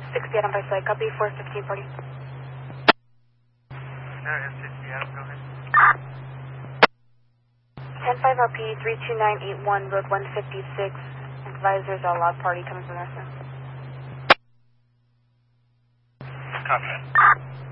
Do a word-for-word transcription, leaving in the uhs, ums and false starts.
sixty Adam by site, copy, four fifteen forty. No, M sixty Adam, go ahead. ten five R P, three two nine eight one, road one fifty-six. Advisors, all loud party coming from the restaurant. Copy.